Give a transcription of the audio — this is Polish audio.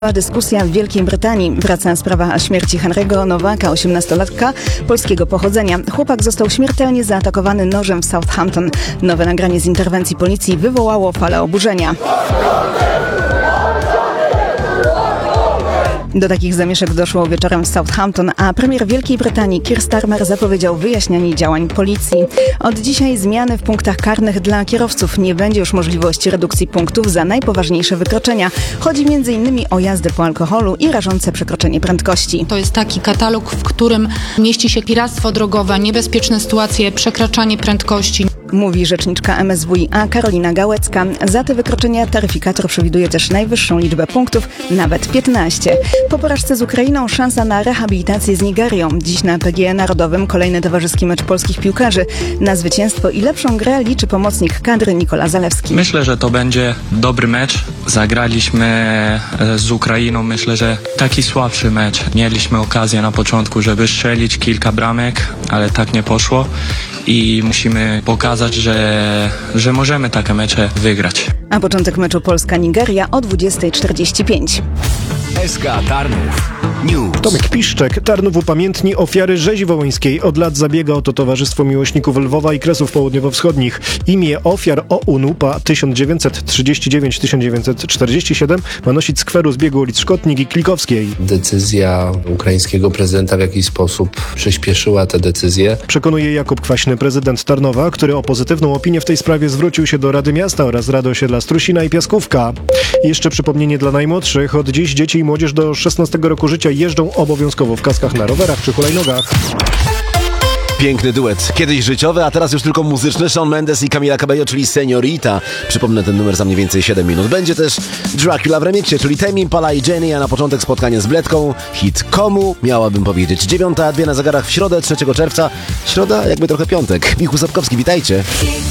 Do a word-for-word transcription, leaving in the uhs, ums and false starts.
Dyskusja w Wielkiej Brytanii. Wraca sprawa śmierci Henry'ego Nowaka, osiemnastolatka polskiego pochodzenia. Chłopak został śmiertelnie zaatakowany nożem w Southampton. Nowe nagranie z interwencji policji wywołało falę oburzenia. Do takich zamieszek doszło wieczorem w Southampton, a premier Wielkiej Brytanii Keir Starmer zapowiedział wyjaśnianie działań policji. Od dzisiaj zmiany w punktach karnych dla kierowców. Nie będzie już możliwości redukcji punktów za najpoważniejsze wykroczenia. Chodzi między innymi o jazdę po alkoholu i rażące przekroczenie prędkości. To jest taki katalog, w którym mieści się piractwo drogowe, niebezpieczne sytuacje, przekraczanie prędkości. Mówi rzeczniczka M S W i A Karolina Gałecka. Za te wykroczenia taryfikator przewiduje też najwyższą liczbę punktów, nawet piętnaście. Po porażce z Ukrainą szansa na rehabilitację z Nigerią. Dziś na P G E Narodowym kolejny towarzyski mecz polskich piłkarzy. Na zwycięstwo i lepszą grę liczy pomocnik kadry Nikola Zalewski. Myślę, że to będzie dobry mecz. Zagraliśmy z Ukrainą, myślę, że taki słabszy mecz. Mieliśmy okazję na początku, żeby strzelić kilka bramek, ale tak nie poszło. I musimy pokazać, że, że możemy takie mecze wygrać. A początek meczu Polska-Nigeria o dwudziesta czterdzieści pięć. S K Tarnów News. Tomek Piszczek. Tarnów upamiętni ofiary rzezi wołyńskiej. Od lat zabiega o to Towarzystwo Miłośników Lwowa i Kresów Południowo-Wschodnich. Imię ofiar O U N U P A tysiąc dziewięćset trzydzieści dziewięć do tysiąc dziewięćset czterdzieści siedem ma nosić skweru z biegu ulic Szkotnik i Klikowskiej. Decyzja ukraińskiego prezydenta w jakiś sposób przyspieszyła tę decyzję. Przekonuje Jakub Kwaśny, prezydent Tarnowa, który o pozytywną opinię w tej sprawie zwrócił się do Rady Miasta oraz Rady Osiedla Strusina i Piaskówka. Jeszcze przypomnienie dla najmłodszych. Od dziś dzieci i młodzież do szesnastego roku życia jeżdżą obowiązkowo w kaskach na rowerach czy hulajnogach. Piękny duet. Kiedyś życiowy, a teraz już tylko muzyczny. Shawn Mendes i Camila Cabello, czyli Señorita. Przypomnę ten numer za mniej więcej siedem minut. Będzie też Dracula w remiksie, czyli Tame Impala i Jenny, a na początek spotkanie z Bledką. Hit Komu, miałabym powiedzieć. Dziewiąta, dwie na zegarach w środę, trzeciego czerwca. Środa, jakby trochę piątek. Michał Sapkowski, witajcie.